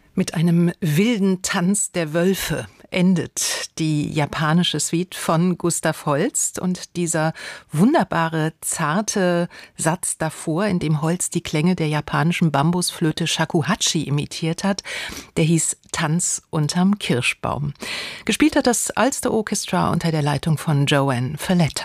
Mit einem wilden Tanz der Wölfe endet die japanische Suite von Gustav Holst, und dieser wunderbare, zarte Satz davor, in dem Holst die Klänge der japanischen Bambusflöte Shakuhachi imitiert hat, der hieß Tanz unterm Kirschbaum. Gespielt hat das Ulster Orchestra unter der Leitung von Joanne Falletta.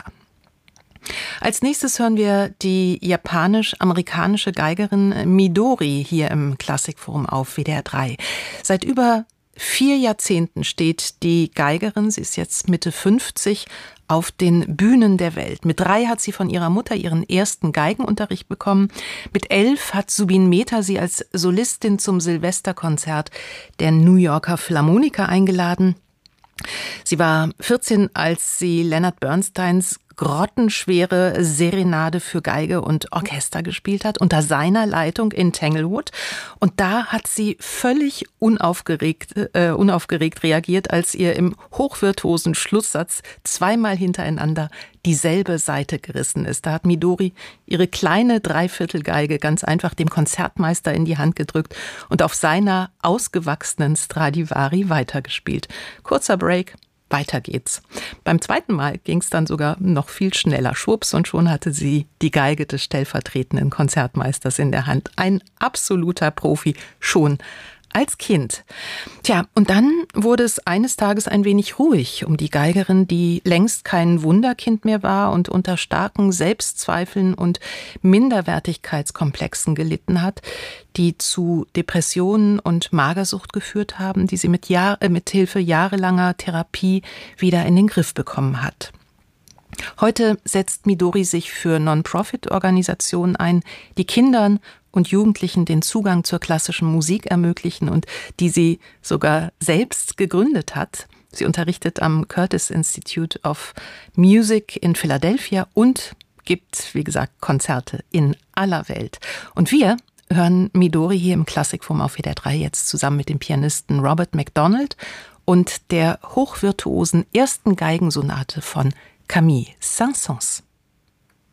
Als nächstes hören wir die japanisch-amerikanische Geigerin Midori hier im Klassikforum auf WDR 3. Seit über 4 Jahrzehnten steht die Geigerin, sie ist jetzt Mitte 50, auf den Bühnen der Welt. Mit 3 hat sie von ihrer Mutter ihren ersten Geigenunterricht bekommen. Mit 11 hat Zubin Mehta sie als Solistin zum Silvesterkonzert der New Yorker Philharmoniker eingeladen. Sie war 14, als sie Leonard Bernsteins grottenschwere Serenade für Geige und Orchester gespielt hat, unter seiner Leitung in Tanglewood. Und da hat sie völlig unaufgeregt reagiert, als ihr im hochvirtuosen Schlusssatz zweimal hintereinander dieselbe Seite gerissen ist. Da hat Midori ihre kleine Dreiviertelgeige ganz einfach dem Konzertmeister in die Hand gedrückt und auf seiner ausgewachsenen Stradivari weitergespielt. Kurzer Break. Weiter geht's. Beim zweiten Mal ging es dann sogar noch viel schneller. Schwupps, und schon hatte sie die Geige des stellvertretenden Konzertmeisters in der Hand. Ein absoluter Profi, schon als Kind. Tja, und dann wurde es eines Tages ein wenig ruhig um die Geigerin, die längst kein Wunderkind mehr war und unter starken Selbstzweifeln und Minderwertigkeitskomplexen gelitten hat, die zu Depressionen und Magersucht geführt haben, die sie mit Hilfe jahrelanger Therapie wieder in den Griff bekommen hat. Heute setzt Midori sich für Non-Profit-Organisationen ein, die Kindern und Jugendlichen den Zugang zur klassischen Musik ermöglichen und die sie sogar selbst gegründet hat. Sie unterrichtet am Curtis Institute of Music in Philadelphia und gibt, wie gesagt, Konzerte in aller Welt. Und wir hören Midori hier im Klassikforum auf WDR 3 jetzt zusammen mit dem Pianisten Robert MacDonald und der hochvirtuosen ersten Geigensonate von Camille Saint-Saëns.